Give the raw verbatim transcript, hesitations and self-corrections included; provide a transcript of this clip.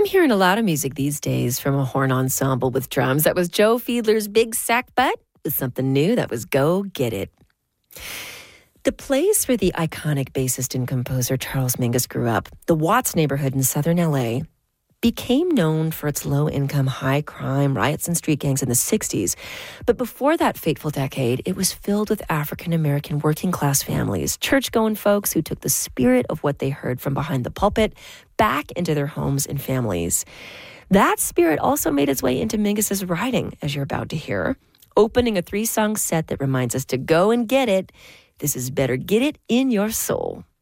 hearing a lot of music these days from a horn ensemble with drums. That was Joe Fiedler's Big Sack Butt with something new. That was Go Get It. The place where the iconic bassist and composer Charles Mingus grew up, the Watts neighborhood in southern L A, became known for its low-income, high-crime riots and street gangs in the sixties. But before that fateful decade, it was filled with African-American working-class families, church-going folks who took the spirit of what they heard from behind the pulpit back into their homes and families. That spirit also made its way into Mingus's writing, as you're about to hear, opening a three-song set that reminds us to go and get it. This is Better Get It in Your Soul.